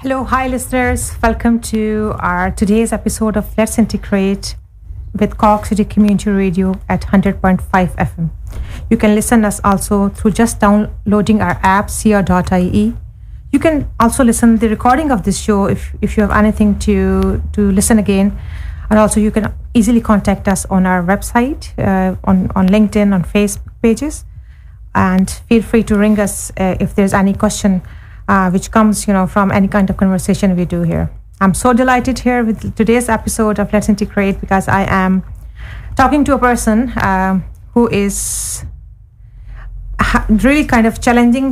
Hello, hi listeners. Welcome to our today's episode of Let's Integrate with Cork City Community Radio at 100.5 FM. You can listen us also through just downloading our app CR.ie. You can also listen the recording of this show if you have anything to listen again. And also you can easily contact us on our website, on LinkedIn, on Facebook pages. And feel free to ring us if there's any question which comes, from any kind of conversation we do here. I'm so delighted here with today's episode of Let's Integrate because I am talking to a person who is really kind of challenging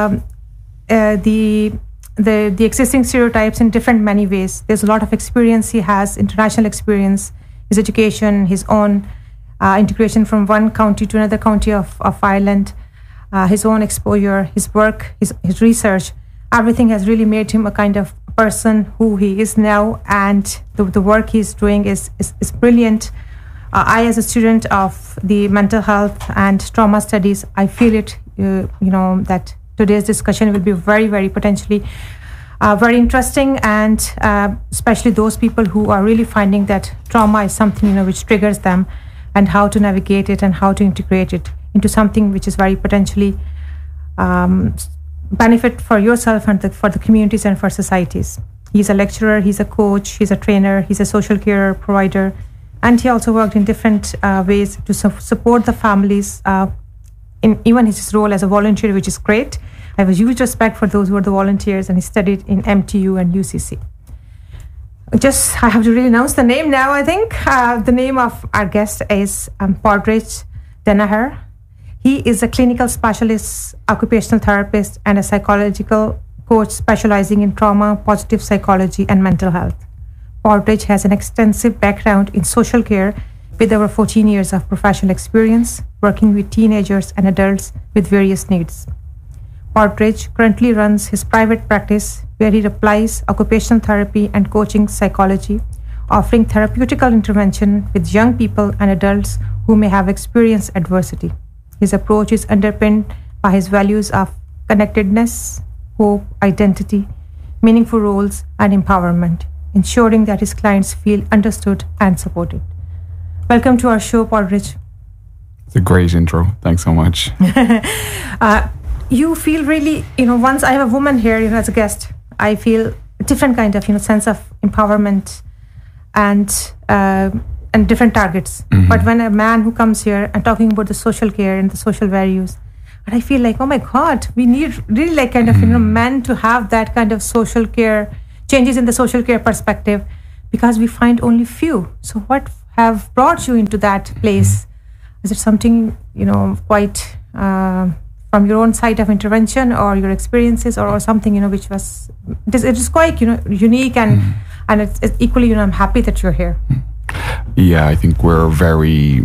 the existing stereotypes in different many ways. There's a lot of experience he has, international experience, his education, his own integration from one county to another county of Ireland, his own exposure, his work, his research. Everything has really made him a kind of person who he is now, and the work he's doing is brilliant. I, as a student of the mental health and trauma studies, I feel it, that today's discussion will be very, very potentially very interesting, and especially those people who are really finding that trauma is something, which triggers them, and how to navigate it and how to integrate it into something which is very potentially benefit for yourself and for the communities and for societies. He's a lecturer, he's a coach, he's a trainer, he's a social care provider, and he also worked in different ways to support the families in even his role as a volunteer, which is great. I have a huge respect for those who are the volunteers, and he studied in MTU and UCC. I have to really announce the name now, I think. The name of our guest is Padraig Denneher. He is a clinical specialist, occupational therapist, and a psychological coach specializing in trauma, positive psychology, and mental health. Padraig has an extensive background in social care with over 14 years of professional experience working with teenagers and adults with various needs. Padraig currently runs his private practice where he applies occupational therapy and coaching psychology, offering therapeutical intervention with young people and adults who may have experienced adversity. His approach is underpinned by his values of connectedness, hope, identity, meaningful roles, and empowerment, ensuring that his clients feel understood and supported. Welcome to our show, Padraig. It's a great intro. Thanks so much. You feel really, once I have a woman here, as a guest, I feel a different kind of, sense of empowerment and different targets. Mm-hmm. But when a man who comes here and talking about the social care and the social values, and I feel like, oh my God, we need really men to have that kind of social care, changes in the social care perspective, because we find only few. So what have brought you into that place? Is it something, quite from your own side of intervention or your experiences or something, which was, it is quite, unique and it's equally, I'm happy that you're here. Yeah, I think we're very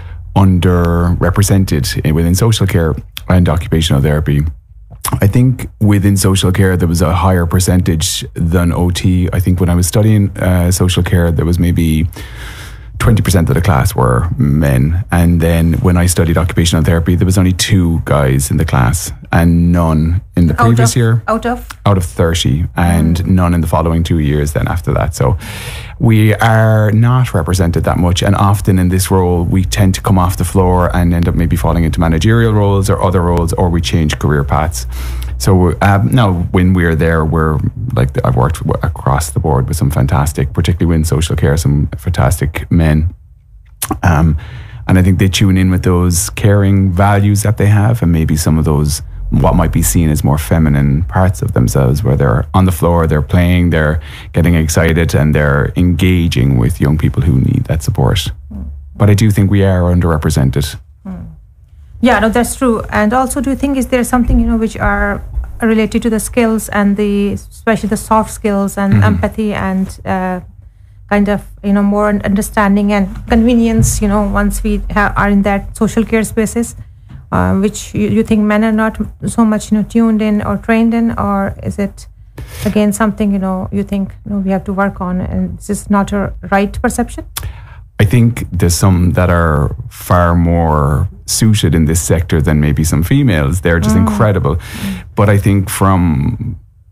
underrepresented within social care and occupational therapy. I think within social care, there was a higher percentage than OT. I think when I was studying social care, there was maybe 20% of the class were men. And then when I studied occupational therapy, there was only 2 guys in the class and none in the previous year. Out of 30 and none in the following 2 years then after that. So we are not represented that much. And often in this role, we tend to come off the floor and end up maybe falling into managerial roles or other roles, or we change career paths. So now when we're there, we're like, I've worked across the board with some fantastic, particularly in social care, some fantastic men. And I think they tune in with those caring values that they have, and maybe some of those, what might be seen as more feminine parts of themselves, where they're on the floor, they're playing, they're getting excited, and they're engaging with young people who need that support. But I do think we are underrepresented. Yeah, no, that's true. And also, do you think, is there something, which are related to the skills and especially the soft skills and empathy and kind of, more understanding and convenience, once we are in that social care spaces, which you think men are not so much, tuned in or trained in, or is it, again, something, you think, we have to work on, and is this not a right perception? I think there's some that are far more suited in this sector than maybe some females. They're just incredible. But I think from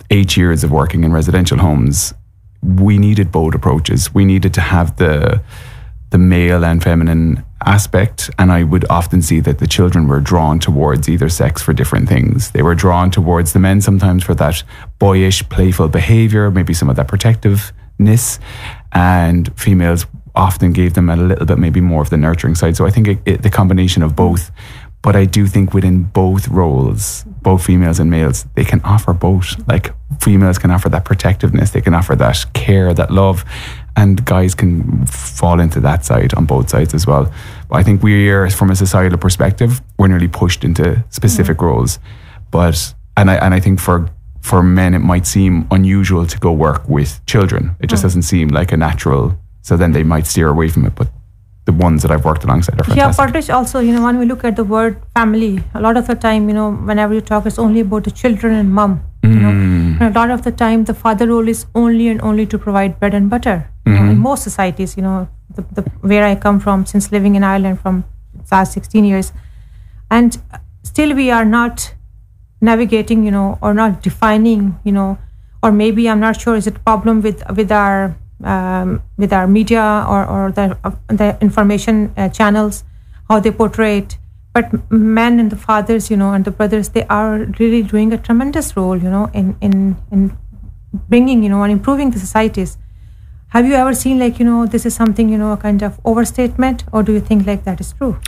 8 years of working in residential homes, we needed both approaches. We needed to have the male and feminine aspect, and I would often see that the children were drawn towards either sex for different things. They were drawn towards the men sometimes for that boyish, playful behavior, maybe some of that protectiveness, and females often gave them a little bit maybe more of the nurturing side. So I think the combination of both. But I do think within both roles, both females and males, they can offer both. Like females can offer that protectiveness, they can offer that care, that love, and guys can fall into that side on both sides as well. But I think we are, from a societal perspective, we're nearly pushed into specific roles. But I think for men, it might seem unusual to go work with children. It just doesn't seem like a natural. So then they might steer away from it. But the ones that I've worked alongside are fantastic. Yeah, Partridge, also, when we look at the word family, a lot of the time, whenever you talk, it's only about the children and mom. A lot of the time, the father role is only and only to provide bread and butter. In most societies, the where I come from, since living in Ireland from last 16 years, and still we are not navigating, or not defining, or maybe I'm not sure, is it a problem with our media or the information channels, how they portray it. But men and the fathers, and the brothers, they are really doing a tremendous role, in bringing, and improving the societies. Have you ever seen this is something, a kind of overstatement, or do you think that is true?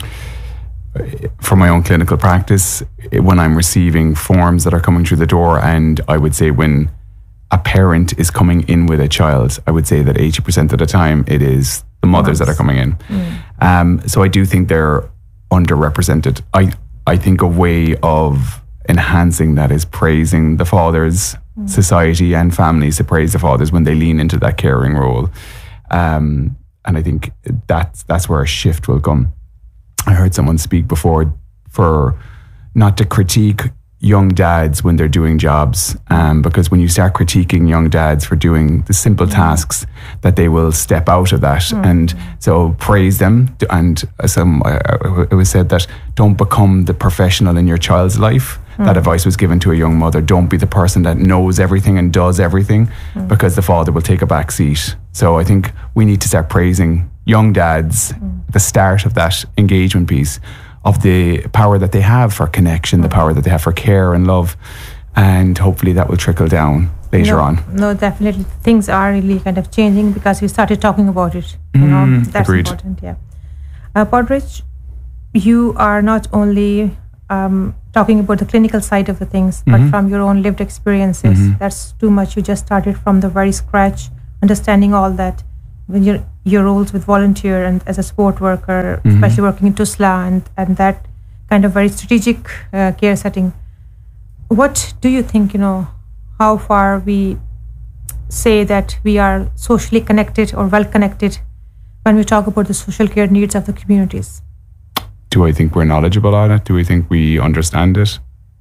For my own clinical practice, when I'm receiving forms that are coming through the door, and I would say when a parent is coming in with a child, I would say that 80% of the time it is the mothers that are coming in. So I do think they're underrepresented. I think a way of enhancing that is praising the fathers, society and families to praise the fathers when they lean into that caring role. And I think that's where a shift will come. I heard someone speak before for not to critique young dads when they're doing jobs, because when you start critiquing young dads for doing the simple tasks, that they will step out of that. And so praise them. And it was said that don't become the professional in your child's life. That advice was given to a young mother. Don't be the person that knows everything and does everything, because the father will take a back seat. So I think we need to start praising young dads, the start of that engagement piece, of the power that they have for connection, the power that they have for care and love, and hopefully that will trickle down later on. No, definitely. Things are really kind of changing because we started talking about it. That's agreed. Important, yeah. Partridge, you are not only talking about the clinical side of the things, but from your own lived experiences. That's too much. You just started from the very scratch, understanding all that. When your roles with volunteer and as a sport worker, especially working in TUSLA and that kind of very strategic care setting. What do you think, how far we say that we are socially connected or well connected when we talk about the social care needs of the communities? Do I think we're knowledgeable on it? Do we think we understand it?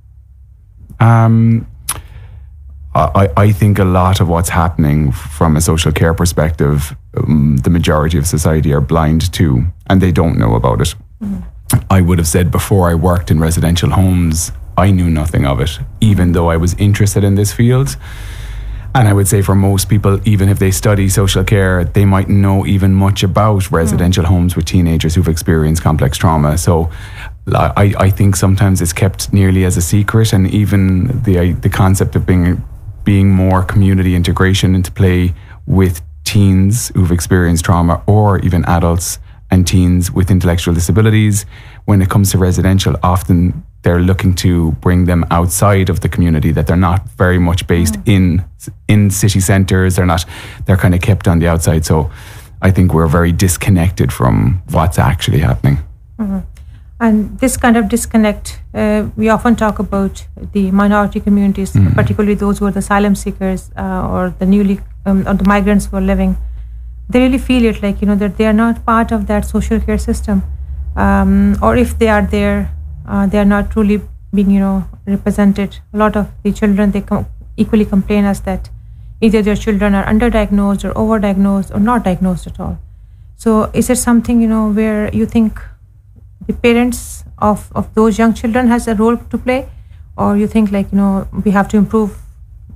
I think a lot of what's happening from a social care perspective, the majority of society are blind to, and they don't know about it. I would have said before I worked in residential homes, I knew nothing of it, even though I was interested in this field. And I would say for most people, even if they study social care, they might know even much about residential homes with teenagers who've experienced complex trauma. So I think sometimes it's kept nearly as a secret, and even the concept of being more community integration into play with teens who've experienced trauma, or even adults and teens with intellectual disabilities. When it comes to residential, often they're looking to bring them outside of the community, that they're not very much based in city centres. They're kind of kept on the outside. So I think we're very disconnected from what's actually happening. And this kind of disconnect, we often talk about the minority communities, particularly those who are the asylum seekers or the or the migrants who are living. They really feel it that they are not part of that social care system, or if they are there, they are not truly being represented. A lot of the children, they equally complain us that either their children are underdiagnosed or overdiagnosed or not diagnosed at all. So is it something where you think the parents of those young children has a role to play, or you think we have to improve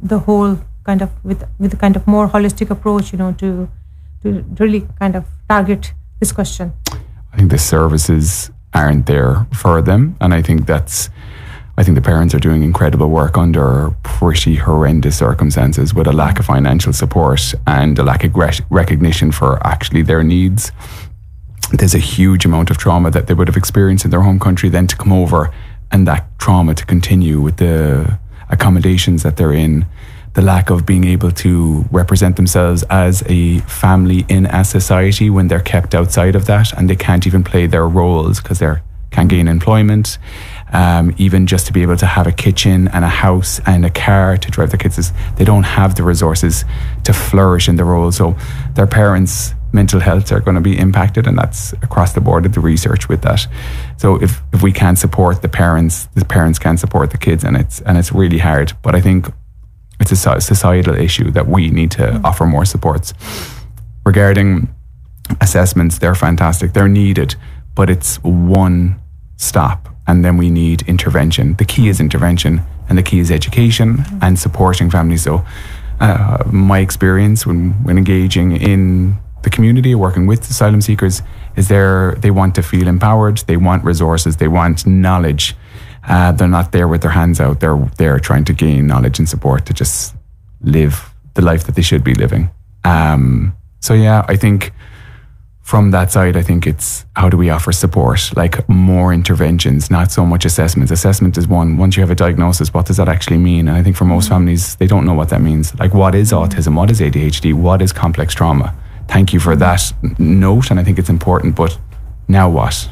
the whole kind of with a kind of more holistic approach, to really kind of target this question? I think the services aren't there for them, and I think the parents are doing incredible work under pretty horrendous circumstances with a lack of financial support and a lack of recognition for actually their needs. There's a huge amount of trauma that they would have experienced in their home country, then to come over and that trauma to continue with the accommodations that they're in, the lack of being able to represent themselves as a family in a society when they're kept outside of that, and they can't even play their roles because they can't gain employment. Even just to be able to have a kitchen and a house and a car to drive their kids, they don't have the resources to flourish in the role. So their parents' mental health are going to be impacted, and that's across the board of the research with that. So if we can't support the parents can't support the kids, and it's really hard. But I think it's a societal issue that we need to offer more supports. Regarding assessments, they're fantastic, they're needed, but it's one stop. And then we need intervention. The key is intervention, and the key is education and supporting families. So my experience when engaging in the community, working with asylum seekers, is they want to feel empowered, they want resources, they want knowledge. They're not there with their hands out. They're trying to gain knowledge and support to just live the life that they should be living. So yeah, I think from that side, I think it's how do we offer support, like more interventions, not so much assessments. Assessment is one. Once you have a diagnosis, what does that actually mean? And I think for most families, they don't know what that means. Like, what is autism? What is ADHD? What is complex trauma? Thank you for that note, and I think it's important, but now what?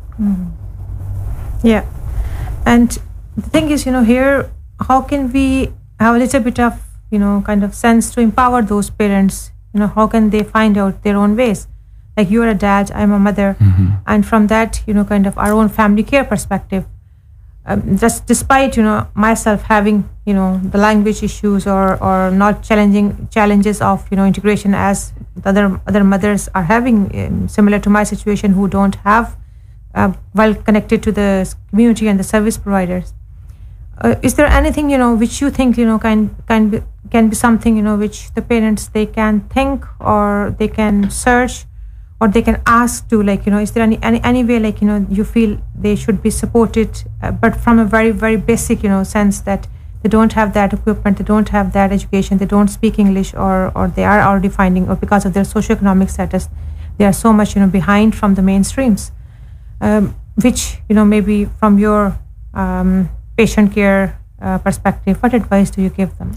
Yeah. And the thing is, here, how can we have a little bit of, kind of sense to empower those parents? How can they find out their own ways? Like, you're a dad, I'm a mother, and from that, kind of our own family care perspective, just despite, myself having, the language issues or not challenges of, integration as the other mothers are having, similar to my situation, who don't have well connected to the community and the service providers. Is there anything, which you think, can be something, which the parents, they can think, or they can search, or they can ask to, like, is there any way, like, you feel they should be supported, but from a very, very basic, sense that they don't have that equipment, they don't have that education, they don't speak English, or they are already finding, or because of their socioeconomic status, they are so much, behind from the mainstreams, which, maybe from your patient care perspective, what advice do you give them?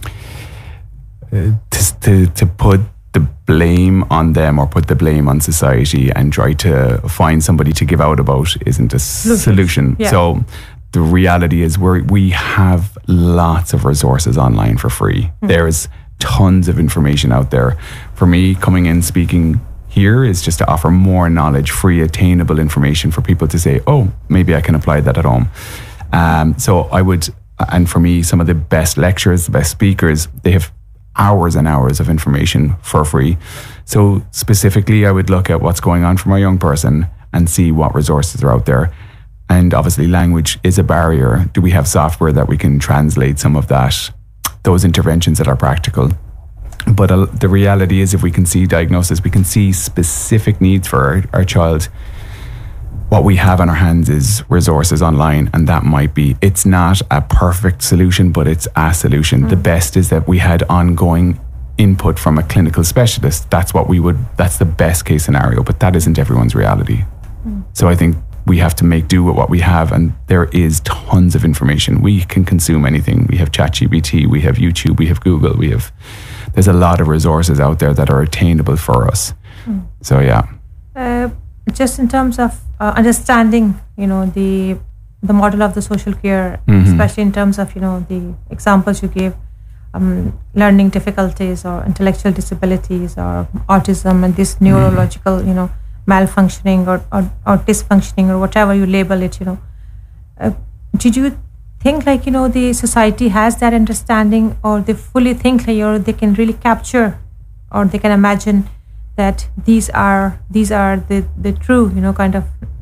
To put the blame on them or put the blame on society and try to find somebody to give out about isn't a solution. Yeah. So the reality is we have lots of resources online for free. There's tons of information out there. For me, coming in speaking here is just to offer more knowledge, free, attainable information for people to say, oh, maybe I can apply that at home. So I would, and for me, some of the best lecturers, the best speakers, they have hours and hours of information for free. So specifically, I would look at what's going on for my young person and see what resources are out there. And obviously, language is a barrier. Do we have software that we can translate some of those interventions that are practical? But the reality is, if we can see diagnosis, we can see specific needs for our child. What we have on our hands is resources online, and that might be, it's not a perfect solution, but it's a solution. The best is that we had ongoing input from a clinical specialist. That's the best case scenario, but that isn't everyone's reality. So I think we have to make do with what we have, and there is tons of information. We can consume anything. We have ChatGPT, we have YouTube, we have Google, there's a lot of resources out there that are attainable for us. So yeah. Just in terms of understanding, the model of the social care, especially in terms of, the examples you gave, learning difficulties or intellectual disabilities or autism and this neurological, malfunctioning or dysfunctioning or whatever you label it, did you think, like, the society has that understanding, or they fully think, like, or they can really capture, or they can imagine that these are the true, kind of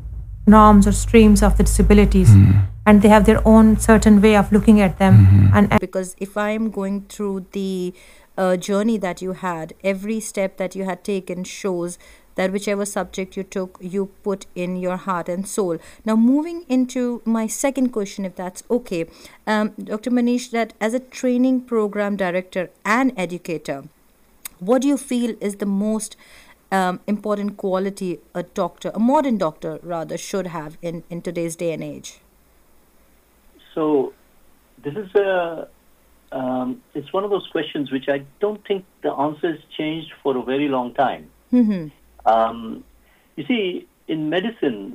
norms or streams of the disabilities, and they have their own certain way of looking at them. And Because if I'm going through the journey that you had, every step that you had taken shows that whichever subject you took, you put in your heart and soul. Now, moving into my second question, if that's okay, Dr. Manish, that as a training program director and educator, what do you feel is the most important quality a modern doctor rather, should have in today's day and age? So this is it's one of those questions which I don't think the answer has changed for a very long time. You see, in medicine,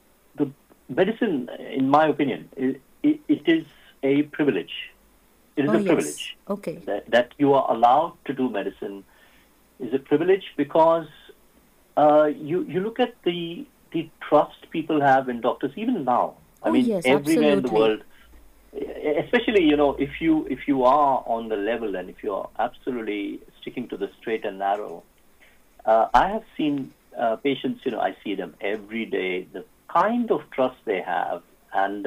in my opinion, it is a privilege. It is a privilege. Okay. That you are allowed to do medicine is a privilege because you look at the trust people have in doctors even now. I mean, yes, everywhere in the absolutely. world, especially if you are on the level and if you are absolutely sticking to the straight and narrow. I have seen patients. I see them every day. The kind of trust they have, and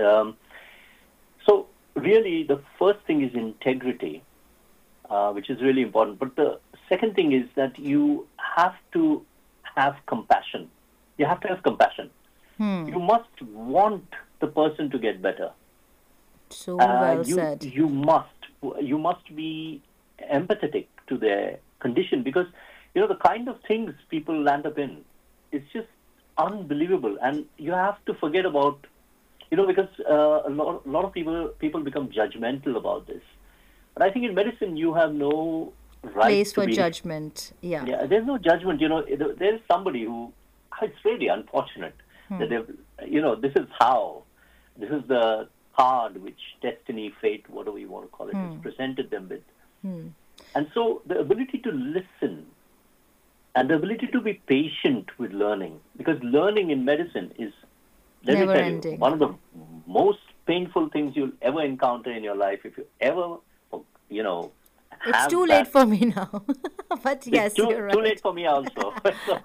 so really, the first thing is integrity, which is really important. But the second thing is that you have to have compassion. You have to have compassion. You must want the person to get better. So well said. You must be empathetic to their condition because the kind of things people land up in is just unbelievable, and you have to forget about because a lot of people become judgmental about this. But I think in medicine you have no right Place to for be, judgment. Yeah. there's no judgment. There's somebody who it's really unfortunate that this is the card which destiny, fate, whatever you want to call it, has presented them with. And so the ability to listen and the ability to be patient with learning, because learning in medicine is, let me Never tell you, ending. one of the most painful things you'll ever encounter in your life. If you ever, It's have too that- late for me now. But yes, too, you're right. too late for me also. So,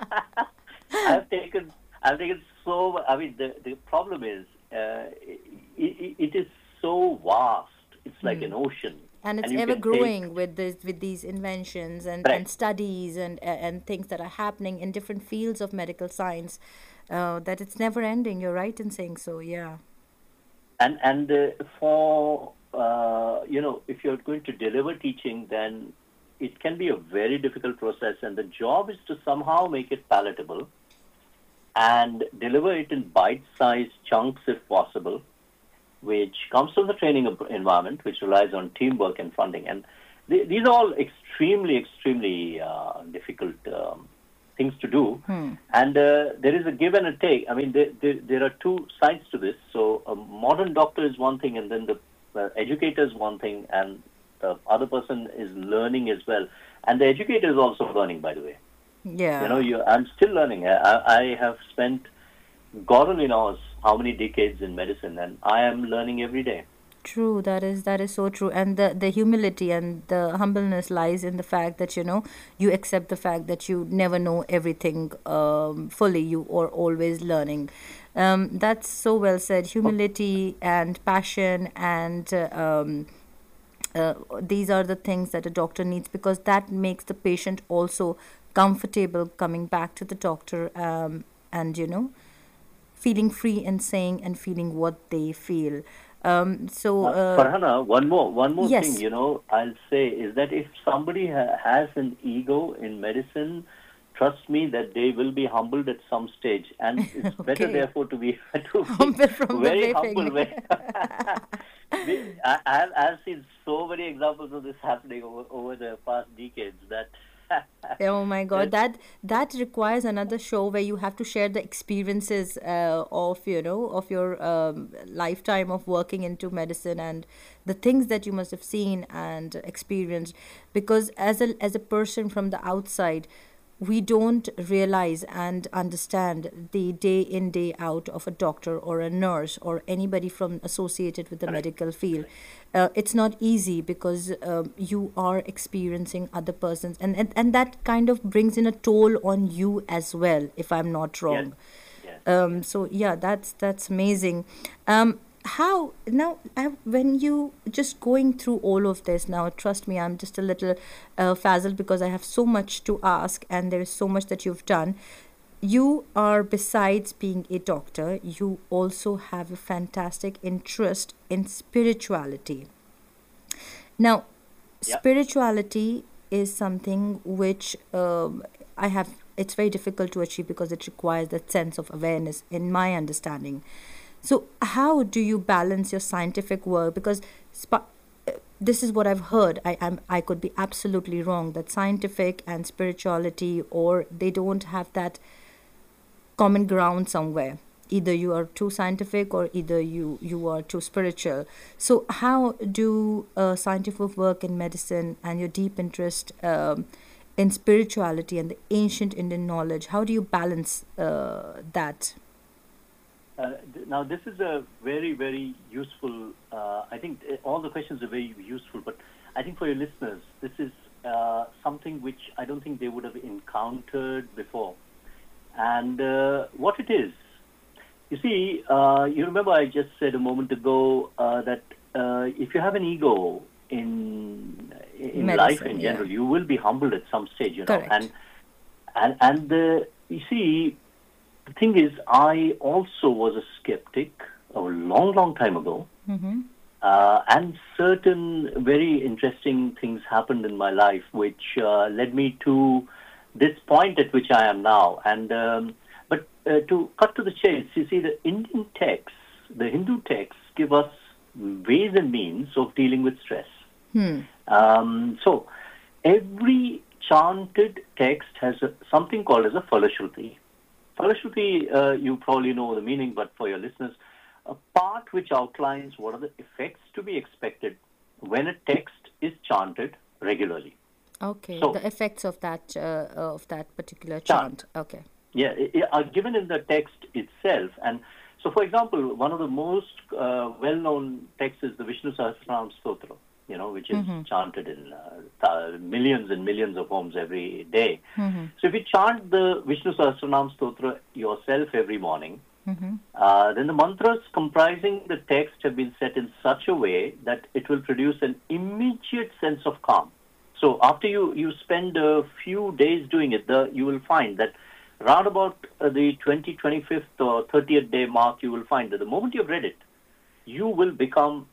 I've taken so. I mean, the problem is it is so vast. It's like an ocean, And it's you ever can growing with these inventions and Correct. studies and things that are happening in different fields of medical science, that it's never ending. You're right in saying so. Yeah. And for if you're going to deliver teaching, then it can be a very difficult process, and the job is to somehow make it palatable and deliver it in bite-sized chunks if possible, which comes from the training environment, which relies on teamwork and funding. And these are all extremely, extremely difficult things to do. And there is a give and a take. I mean, there are two sides to this. So a modern doctor is one thing, and then the educator is one thing, and the other person is learning as well. And the educator is also learning, by the way. Yeah. I'm still learning. I have spent God only knows how many decades in medicine, and I am learning every day. True, that is so true. And the humility and the humbleness lies in the fact that you accept the fact that you never know everything fully. You are always learning. That's so well said. Humility and passion and these are the things that a doctor needs, because that makes the patient also comfortable coming back to the doctor, and feeling free in saying and feeling what they feel. Farhana, one more Yes. thing, I'll say is that if somebody has an ego in medicine, trust me that they will be humbled at some stage, and it's better Okay. therefore to be Humble from the very beginning. humble. I've seen so many examples of this happening over the past decades that. Oh my God, that requires another show where you have to share the experiences of your lifetime of working into medicine and the things that you must have seen and experienced. Because as a person from the outside, we don't realize and understand the day in day out of a doctor or a nurse or anybody from associated with the medical field. It's not easy because you are experiencing other persons, and that kind of brings in a toll on you as well, if I'm not wrong. Yes. So yeah, that's amazing. How now when you just going through all of this now, trust me, I'm just a little frazzled because I have so much to ask and there is so much that you've done. You are, besides being a doctor, you also have a fantastic interest in spirituality. Now, Yeah. spirituality is something which I have, it's very difficult to achieve because it requires that sense of awareness, in my understanding. So, how do you balance your scientific work? Because this is what I've heard. I could be absolutely wrong that scientific and spirituality, or they don't have that common ground somewhere. Either you are too scientific or either you are too spiritual. So how do scientific work in medicine and your deep interest in spirituality and the ancient Indian knowledge, how do you balance that? Now, this is a very, very useful, I think all the questions are very useful, but I think for your listeners, this is something which I don't think they would have encountered before. And what it is, you see, you remember I just said a moment ago that if you have an ego in Medicine, life in yeah. general, you will be humbled at some stage, you know. Correct. And you see, the thing is, I also was a skeptic a long, long time ago. Mm-hmm. And certain very interesting things happened in my life, which led me to this point at which I am now. And but to cut to the chase, you see, the Indian texts, the Hindu texts, give us ways and means of dealing with stress. So every chanted text has something called as a Falashruti. Falashruti, you probably know the meaning, but for your listeners, a part which outlines what are the effects to be expected when a text is chanted regularly. Okay, So- the effects of that particular chant. Okay. Yeah, are given in the text itself. And so, for example, one of the most well-known texts is the Vishnu Sahasranam Stotra, you know, which is chanted in millions and millions of homes every day. So if you chant the Vishnu Sahasranam Stotra yourself every morning, then the mantras comprising the text have been set in such a way that it will produce an immediate sense of calm. So after you spend a few days doing it, you will find that round about the 25th or 30th day mark, you will find that the moment you've read it, you will become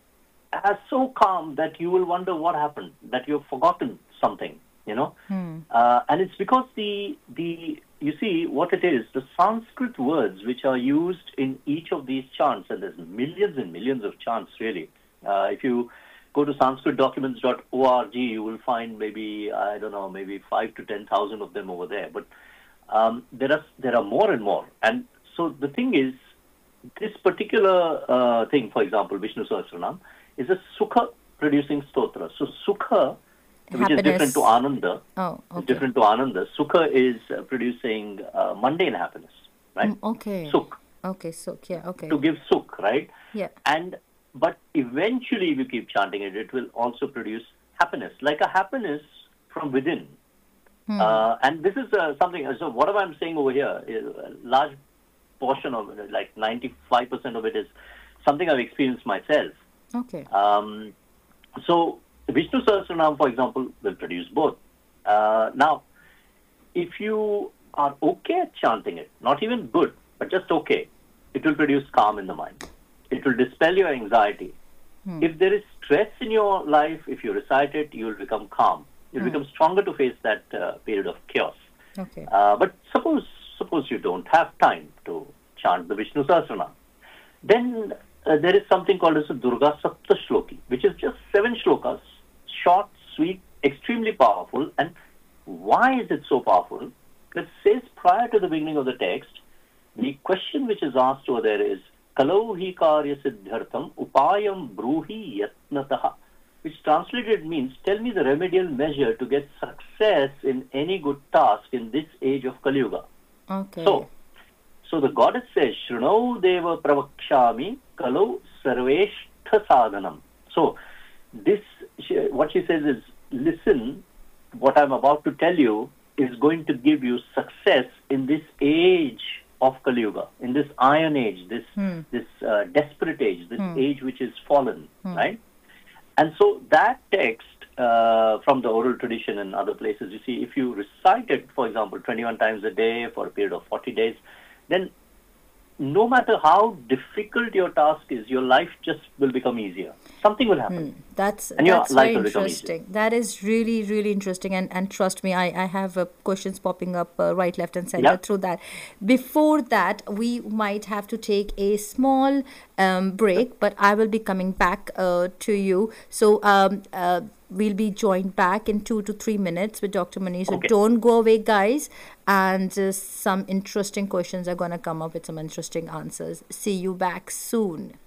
so calm that you will wonder what happened, that you've forgotten something, you know. And it's because you see what it is, the Sanskrit words which are used in each of these chants, and there's millions and millions of chants really. If you go to sanskritdocuments.org, you will find maybe, I don't know, maybe 5 to 10,000 of them over there. But there are more and more. And so the thing is, this particular thing, for example, Vishnu Sahasranam, is a sukha-producing stotra. So sukha, which is different to ananda, is different to ananda. Sukha is producing mundane happiness, right? Okay. Sukh. Okay, sukh, yeah, okay. To give sukh, right? Yeah. But eventually, if you keep chanting it, it will also produce happiness, like a happiness from within. And this is something, so whatever I'm saying over here, a large portion of it, like 95% of it, is something I've experienced myself. Okay. So Vishnu Sahasranam, for example, will produce both. Now, if you are okay at chanting it, not even good, but just okay, it will produce calm in the mind. It will dispel your anxiety. If there is stress in your life, if you recite it, you will become calm. You'll become stronger to face that period of chaos. Okay. But suppose you don't have time to chant the Vishnu Sahasranam, then there is something called as a Durga Sapta Shloki, which is just 7 shlokas, short, sweet, extremely powerful. And why is it so powerful? It says prior to the beginning of the text, the question which is asked over there is, Kalau hi karya siddhartham upayam bruhi yatnataha, which translated means, tell me the remedial measure to get success in any good task in this age of Kali Yuga. Okay. So the goddess says, Shrunau deva pravakshami kalau sarveshtha sadhanam. So what she says is, listen, what I'm about to tell you is going to give you success in this age of Kali Yuga, in this iron age, this desperate age, this age which is fallen, right? And so that text from the oral tradition and other places, you see, if you recite it, for example, 21 times a day for a period of 40 days, then no matter how difficult your task is, your life just will become easier. Something will happen. That's your life very will become interesting. That is really, really interesting. And trust me, I have questions popping up right, left, and center through that. Before that, we might have to take a small break, but I will be coming back to you. So we'll be joined back in 2 to 3 minutes with Dr. Manish. So don't go away, guys. And some interesting questions are going to come up with some interesting answers. See you back soon.